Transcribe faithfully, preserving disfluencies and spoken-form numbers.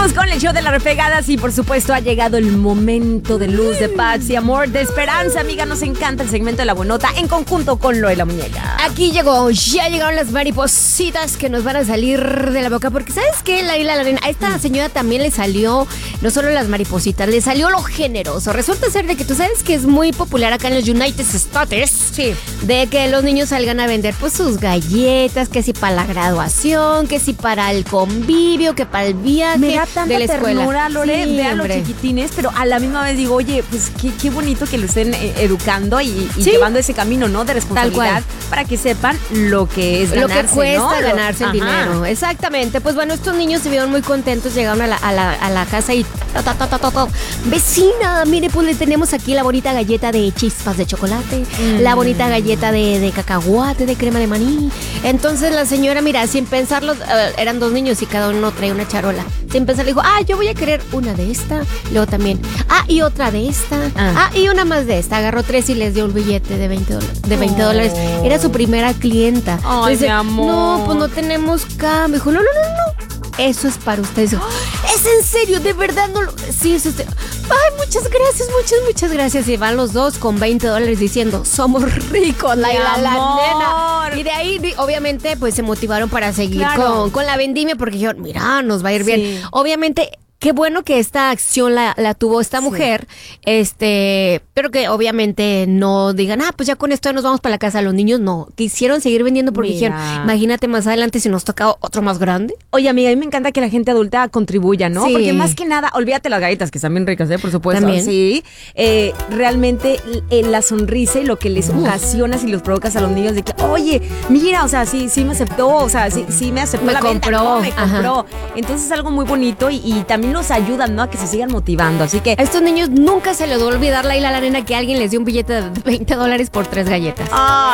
Seguimos con el show de las repegadas y por supuesto ha llegado el momento de luz, de paz y amor, de esperanza, amiga. Nos encanta el segmento de la buenota en conjunto con lo de la muñeca. Aquí llegó, ya llegaron las maripositas que nos van a salir de la boca. Porque ¿sabes qué? La Isla la Arena, a esta señora también le salió no solo las maripositas, le salió lo generoso. Resulta ser de que tú sabes que es muy popular acá en los United States. Sí. De que los niños salgan a vender pues sus galletas, que si para la graduación, que si para el convivio, que para el viaje. Me da tanta de la escuela. ternura, Lore, Sí, ve a los hombre. chiquitines, pero a la misma vez digo, oye, pues qué, qué bonito que lo estén eh, educando y, y Sí. llevando ese camino, ¿no? De responsabilidad para que sepan lo que es Lo ganarse, que cuesta ¿no? Lo- ganarse el Ajá. dinero. Exactamente. Pues bueno, estos niños se vieron muy contentos, llegaron a la, a la, a la casa y ta, ta, ta, ta, ta, ta. Vecina, mire, pues le tenemos aquí la bonita galleta de chispas de chocolate, Mm. la bonita galleta de, de cacahuate, de crema de maní. Entonces la señora, mira, sin pensarlo, eh, eran dos niños y cada uno traía una charola. Sin pensar, le dijo, ah, yo voy a querer una de esta, luego también, ah, y otra de esta, Ah. ah, y una más de esta. Agarró tres y les dio un billete de veinte dólares. De veinte Oh. dólares. Era su primera clienta. Ay, Dice, mi amor. no, pues no tenemos cambio. Dijo, no, no, no, no. Eso es para ustedes. Dijo, ¿es en serio? ¿De verdad no lo...? Sí, es usted. Ay, muchas gracias, muchas, muchas gracias. Y van los dos con veinte dólares diciendo, somos ricos, la, Mi la, la amor. nena. Y de ahí, di- obviamente, pues se motivaron para seguir Claro. con, con la vendimia porque dijeron, mira, nos va a ir bien. Sí. Obviamente... Qué bueno que esta acción la, la tuvo esta Sí. mujer, este, pero que obviamente no digan, ah, pues ya con esto ya nos vamos para la casa. Los niños no, quisieron seguir vendiendo porque Mira. dijeron, imagínate más adelante si nos toca otro más grande. Oye, amiga, a mí me encanta que la gente adulta contribuya, ¿no? Sí. Porque más que nada, olvídate las galletas, que están bien ricas, ¿eh? Por supuesto. También. Sí. Eh, realmente eh, la sonrisa y lo que les ocasionas y los provocas a los niños de que, oye, mira, o sea, sí, sí me aceptó, o sea, sí, sí me aceptó Me la venta, compró, ¿no? Me ajá. compró. Entonces es algo muy bonito y, y también nos ayudan, ¿no? A que se sigan motivando. Así que... A estos niños nunca se les va a olvidar la isla la nena que alguien les dio un billete de veinte dólares por tres galletas. Ah,